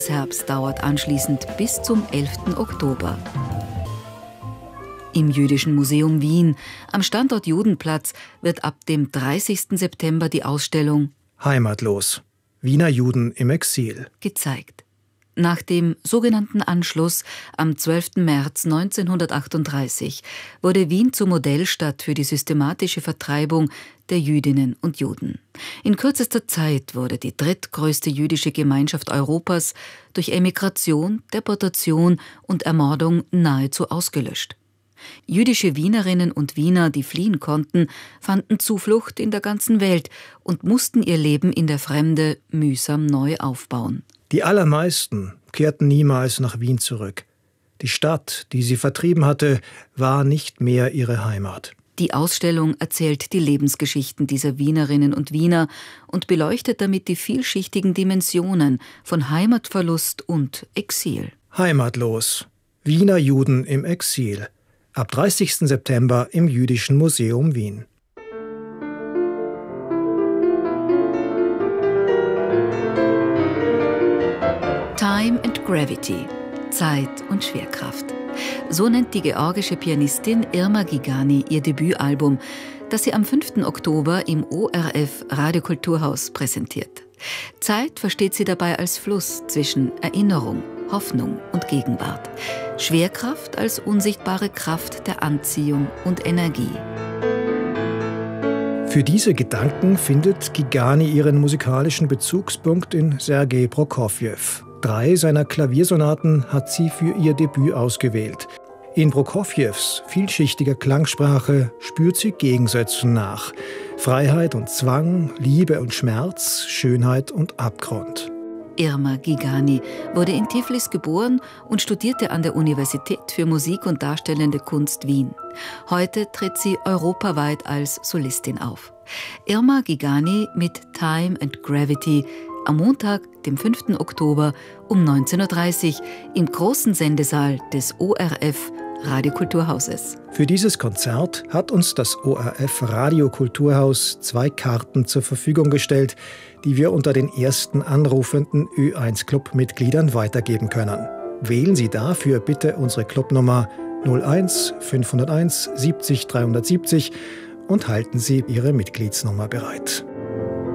Herbst dauert anschließend bis zum 11. Oktober. Im Jüdischen Museum Wien, am Standort Judenplatz, wird ab dem 30. September die Ausstellung Heimatlos. Wiener Juden im Exil gezeigt. Nach dem sogenannten Anschluss am 12. März 1938 wurde Wien zur Modellstadt für die systematische Vertreibung der Jüdinnen und Juden. In kürzester Zeit wurde die drittgrößte jüdische Gemeinschaft Europas durch Emigration, Deportation und Ermordung nahezu ausgelöscht. Jüdische Wienerinnen und Wiener, die fliehen konnten, fanden Zuflucht in der ganzen Welt und mussten ihr Leben in der Fremde mühsam neu aufbauen. Die allermeisten kehrten niemals nach Wien zurück. Die Stadt, die sie vertrieben hatte, war nicht mehr ihre Heimat. Die Ausstellung erzählt die Lebensgeschichten dieser Wienerinnen und Wiener und beleuchtet damit die vielschichtigen Dimensionen von Heimatverlust und Exil. Heimatlos. Wiener Juden im Exil. Ab 30. September im Jüdischen Museum Wien. Time and Gravity, Zeit und Schwerkraft. So nennt die georgische Pianistin Irma Gigani ihr Debütalbum, das sie am 5. Oktober im ORF Radiokulturhaus präsentiert. Zeit versteht sie dabei als Fluss zwischen Erinnerung, Hoffnung und Gegenwart. Schwerkraft als unsichtbare Kraft der Anziehung und Energie. Für diese Gedanken findet Gigani ihren musikalischen Bezugspunkt in Sergei Prokofjew. 3 seiner Klaviersonaten hat sie für ihr Debüt ausgewählt. In Prokofjews vielschichtiger Klangsprache spürt sie Gegensätzen nach. Freiheit und Zwang, Liebe und Schmerz, Schönheit und Abgrund. Irma Gigani wurde in Tiflis geboren und studierte an der Universität für Musik und Darstellende Kunst Wien. Heute tritt sie europaweit als Solistin auf. Irma Gigani mit Time and Gravity am Montag, dem 5. Oktober um 19.30 Uhr im großen Sendesaal des ORF Radiokulturhauses. Für dieses Konzert hat uns das ORF Radiokulturhaus 2 Karten zur Verfügung gestellt, die wir unter den ersten anrufenden Ö1-Club-Mitgliedern weitergeben können. Wählen Sie dafür bitte unsere Clubnummer 01 501 70 370 und halten Sie Ihre Mitgliedsnummer bereit.